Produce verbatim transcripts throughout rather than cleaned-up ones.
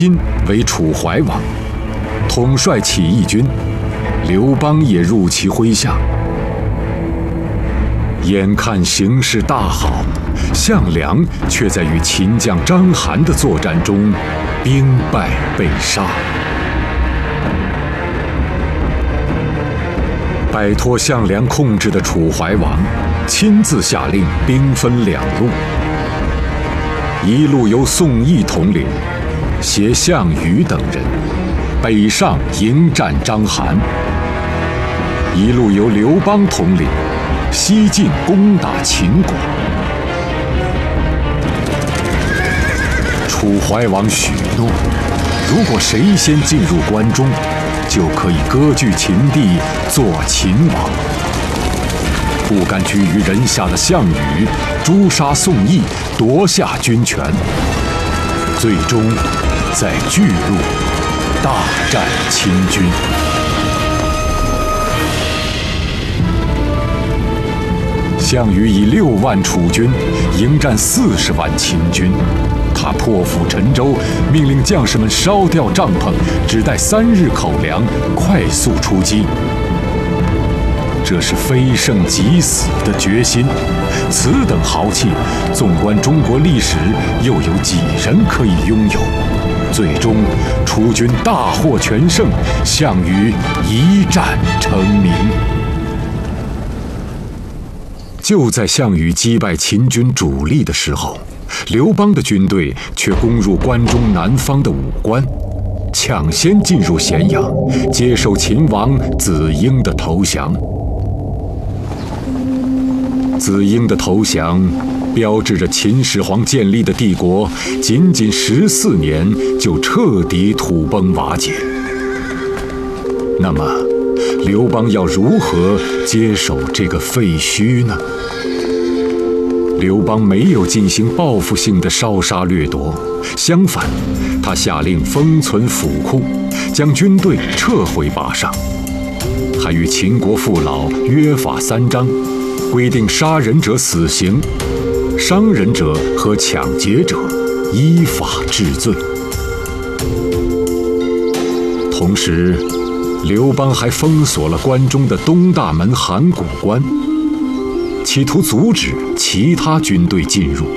因为楚怀王，统帅起义军，刘邦也入其麾下。眼看形势大好，项梁却在与秦将章邯的作战中兵败被杀。摆脱项梁控制的楚怀王，亲自下令兵分两路，一路由宋义统领，携项羽等人北上迎战章邯；一路由刘邦统领，西进攻打秦国。楚怀王许诺，如果谁先进入关中，就可以割据秦地，做秦王。不甘居于人下的项羽诛杀宋义，夺下军权，最终在巨鹿大战秦军。项羽以六万楚军迎战四十万秦军，他破釜沉舟，命令将士们烧掉帐篷，只带三日口粮，快速出击。这是非胜即死的决心，此等豪气，纵观中国历史，又有几人可以拥有？最终，楚军大获全胜，项羽一战成名。就在项羽击败秦军主力的时候，刘邦的军队却攻入关中南方的武关，抢先进入咸阳，接受秦王子婴的投降。子婴的投降，标志着秦始皇建立的帝国仅仅十四年就彻底土崩瓦解。那么，刘邦要如何接手这个废墟呢？刘邦没有进行报复性的烧杀掠夺，相反，他下令封存府库，将军队撤回巴上，还与秦国父老约法三章，规定杀人者死刑，伤人者和抢劫者依法治罪。同时，刘邦还封锁了关中的东大门函谷关，企图阻止其他军队进入。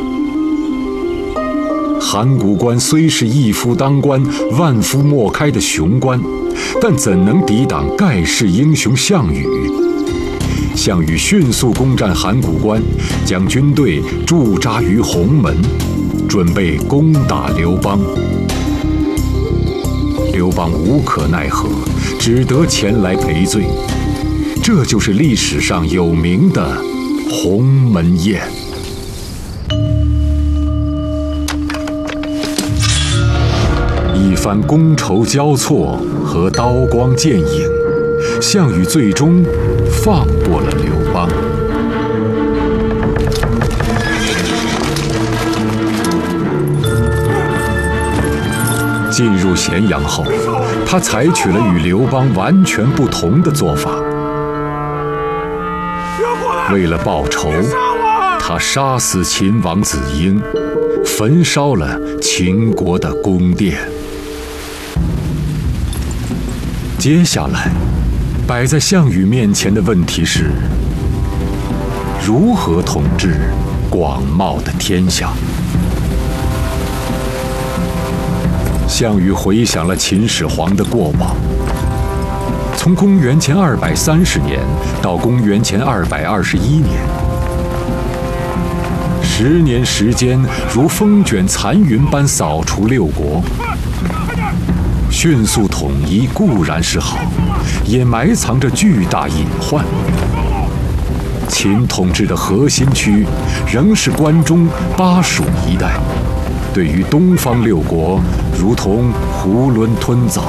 函谷关虽是一夫当关、万夫莫开的雄关，但怎能抵挡盖世英雄项羽？项羽迅速攻占函谷关，将军队驻扎于鸿门，准备攻打刘邦。刘邦无可奈何，只得前来赔罪。这就是历史上有名的鸿门宴。一番觥筹交错和刀光剑影，项羽最终放过了刘邦。进入咸阳后，他采取了与刘邦完全不同的做法。为了报仇，他杀死秦王子婴，焚烧了秦国的宫殿。接下来，摆在项羽面前的问题是：如何统治广袤的天下？项羽回想了秦始皇的过往，从公元前二百三十年到公元前二百二十一年，十年时间如风卷残云般扫除六国。迅速统一固然是好，也埋藏着巨大隐患。秦统治的核心区仍是关中、巴蜀一带，对于东方六国如同囫囵吞枣。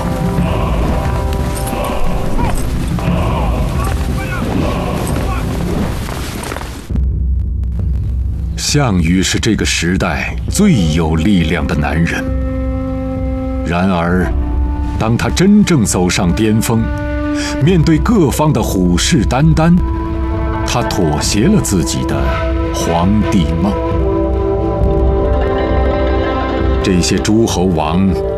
项羽是这个时代最有力量的男人。然而，当他真正走上巅峰，面对各方的虎视眈眈，他妥协了自己的皇帝梦。这些诸侯王